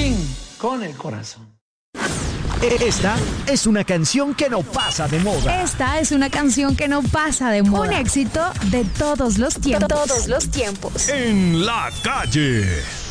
Piolín con el corazón. Esta es una canción que no pasa de moda. Esta es una canción que no pasa de moda. Un éxito de todos los tiempos. Todos los tiempos. En la calle.